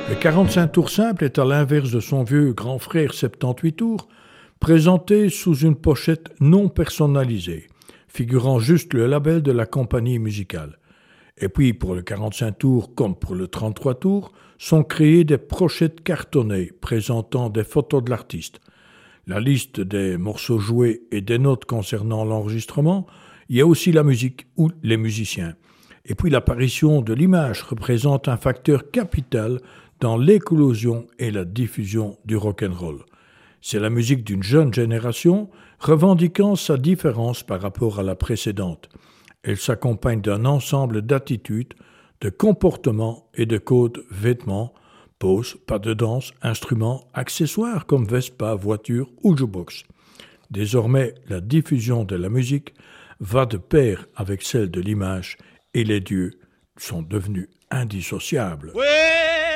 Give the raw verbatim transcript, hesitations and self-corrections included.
Le quarante-cinq tours simple est à l'inverse de son vieux grand frère soixante-dix-huit tours, présenté sous une pochette non personnalisée, figurant juste le label de la compagnie musicale. Et puis pour le quarante-cinq tours comme pour le trente-trois tours, sont créées des pochettes cartonnées présentant des photos de l'artiste. La liste des morceaux joués et des notes concernant l'enregistrement, il y a aussi la musique ou les musiciens. Et puis l'apparition de l'image représente un facteur capital dans l'éclosion et la diffusion du rock'n'roll. C'est la musique d'une jeune génération revendiquant sa différence par rapport à la précédente. Elle s'accompagne d'un ensemble d'attitudes, de comportements et de codes vêtements, poses, pas de danse, instruments, accessoires comme Vespa, voiture ou jukebox. Désormais, la diffusion de la musique va de pair avec celle de l'image et les dieux sont devenus indissociables. Ouais.